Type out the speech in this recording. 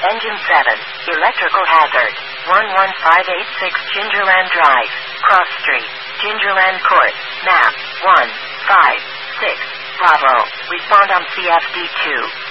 Engine 7, electrical hazard. 11586 Gingerland Drive, Cross Street, Gingerland Court, map 156. Bravo. Respond on CFD2.